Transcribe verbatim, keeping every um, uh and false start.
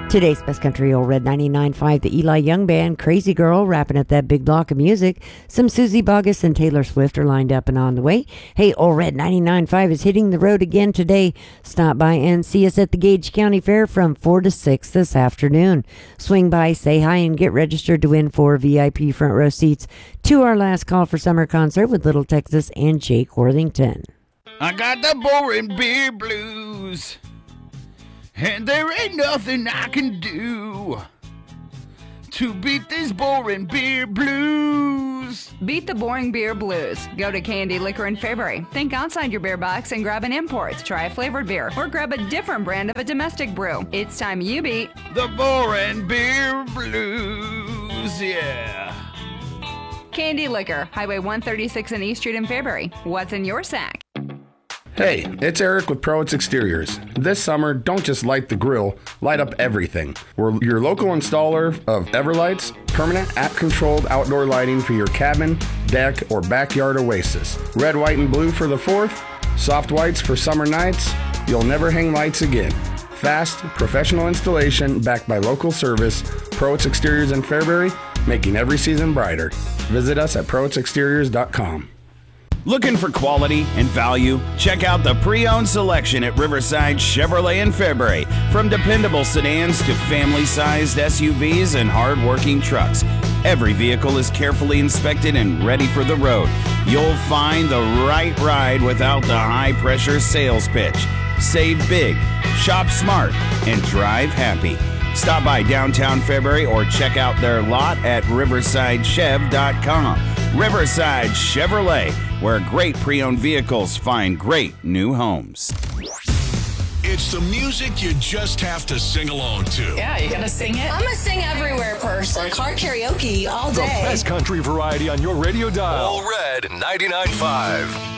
Today's Best Country Old Red ninety-nine point five, the Eli Young Band, Crazy Girl, wrapping up that big block of music. Some Susie Bogus and Taylor Swift are lined up and on the way. Hey, Old Red ninety-nine point five is hitting the road again today. Stop by and see us at the Gage County Fair from four to six this afternoon. Swing by, say hi, and get registered to win four V I P front row seats to our last call for summer concert with Little Texas and Jake Worthington. I got the boring beer blues, and there ain't nothing I can do to beat these boring beer blues. Beat the boring beer blues. Go to Candy Liquor in February. Think outside your beer box and grab an import. Try a flavored beer or grab a different brand of a domestic brew. It's time you beat the boring beer blues, yeah. Candy Liquor, Highway one thirty-six and East Street in February. What's in your sack? Hey, it's Eric with Proitz Exteriors. This summer, don't just light the grill, light up everything. We're your local installer of Everlights, permanent app-controlled outdoor lighting for your cabin, deck, or backyard oasis. Red, white, and blue for the fourth, soft whites for summer nights. You'll never hang lights again. Fast, professional installation backed by local service. Proitz Exteriors in Fairbury, making every season brighter. Visit us at proitz exteriors dot com. Looking for quality and value? Check out the pre-owned selection at Riverside Chevrolet in Fairbury. From dependable sedans to family-sized S U Vs and hard-working trucks, every vehicle is carefully inspected and ready for the road. You'll find the right ride without the high-pressure sales pitch. Save big, shop smart, and drive happy. Stop by downtown Fairbury or check out their lot at riverside chev dot com. Riverside Chevrolet, where great pre-owned vehicles find great new homes. It's the music you just have to sing along to. Yeah, you gotta sing it. I'm a sing everywhere person. Car karaoke all day. The best country variety on your radio dial. All Red ninety-nine point five.